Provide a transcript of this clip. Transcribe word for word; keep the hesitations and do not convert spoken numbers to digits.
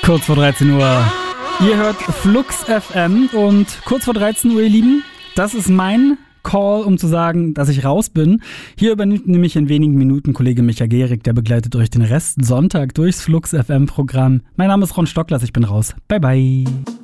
Kurz vor dreizehn Uhr. Ihr hört Flux F M und kurz vor dreizehn Uhr, ihr Lieben, das ist mein Call, um zu sagen, dass ich raus bin. Hier übernimmt nämlich in wenigen Minuten Kollege Micha Gehrig, der begleitet euch den Rest Sonntag durchs Flux F M Programm. Mein Name ist Ron Stocklers, ich bin raus. Bye bye.